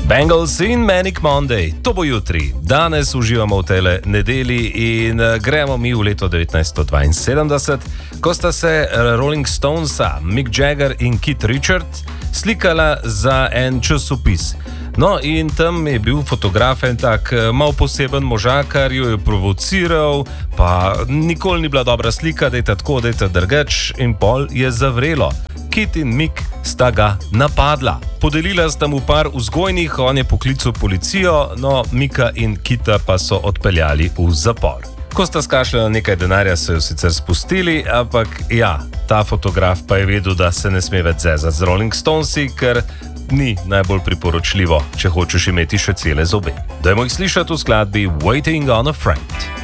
Bangles in Manic Monday, to bo jutri. Danes uživamo v tele nedeli in gremo mi v leto 1972, ko sta se Rolling Stonesa, Mick Jagger in Keith Richards slikala za en časopis. No, in tam je bil fotograf en tak mal poseben možakar, jo je provociral, pa nikoli ni bila dobra slika, dajte tako, dajte drgač, in pol je zavrelo. Kit in Mick sta ga napadla. Podelila sta mu par vzgojnih, on je poklical policijo, no, Micka in Kita pa so odpeljali v zapor. Ko sta skašljala nekaj denarja, so jo sicer spustili, ampak ja, ta fotograf pa je vedel, da se ne sme več zezati z Rolling Stonesi, ker ni najbolj priporočljivo, če hočeš imeti še cele zobe. Dajmo jih slišati v skladbi Waiting on a Friend.